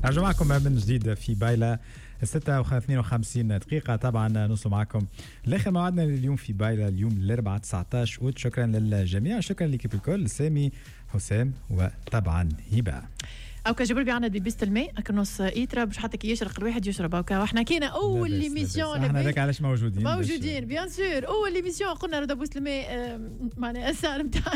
نرجع معكم من جديد في بايلة 6:52 دقيقة. طبعا نوصل معكم لاخر موعدنا اليوم في بايلة اليوم الاربعاء 19 أوت. شكرا للجميع، شكرا لكيب الكل، سامي، حسام، وطبعا هبة. اوكا جبر بيعنا بيست الماء كنص ايترا باش حتى كي يشرق الواحد يشرب. اوكا واحنا كينا اول ليميسيون احنا هذاك علاش موجودين بيان سور. اول ليميسيون قلنا رضا بوست الماء معناها السعر نتاع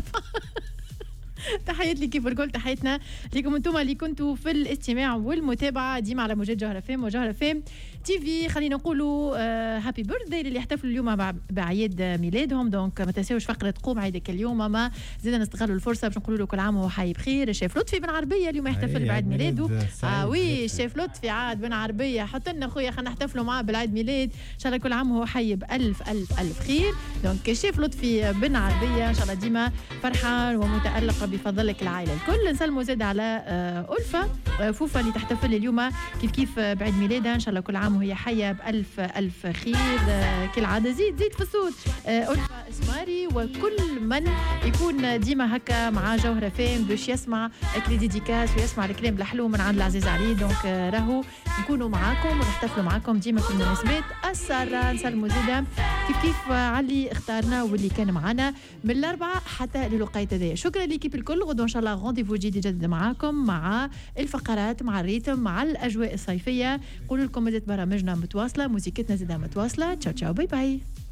تحيات لي كيف الكل، تحياتنا ليكم انتم اللي كنتوا في الاستماع والمتابعه ديما على موجات جوهره فيم وجوهره فيم تي في. خلينا نقولوا هابي بيرثداي اللي يحتفلوا اليوم بعيد ميلادهم. دونك ما تنساوش فقره قوم عيدك اليوم. ما زينا نستغلوا الفرصه باش نقولوا له كل عام وهو حي بخير. الشيف لطفي بن عربيه اليوم يحتفل بعيد ميلاده. وي الشيف لطفي عاد بن عربيه، حط لنا خويا خلينا نحتفلوا معاه بالعيد ميلاد ان شاء الله كل عام وهو حي بالف الف الف خير. دونك الشيف لطفي بن عربيه ان شاء الله ديما فرحان ومتالق بفضلك العائله الكل. نسلموا زاد على ألفة فوفا اللي تحتفل اليوم كيف بعيد ميلادها ان شاء الله كل عام وهي حيه بالف الف خير. كالعاده زيد في الصوت ألفة اسماري وكل من يكون ديما هكا مع جوهره فيم باش يسمع ديديكاس ويسمع الكلام الحلو من عند العزيز علي. دونك راهو نكونوا معاكم ونحتفلوا معاكم ديما في المناسبات الساره. نسلموا زيدا كيف علي اختارنا واللي كان معنا من الاربعاء حتى للوقيت هذايا. شكرا ليكيب الكل. غدوه ان شاء الله رونديفو جديد جديد معاكم مع الفقرات مع الريتم مع الاجواء الصيفيه. نقول لكم مازالت برامجنا متواصله، موسيقتنا زادة متواصله. تشاو تشاو باي باي.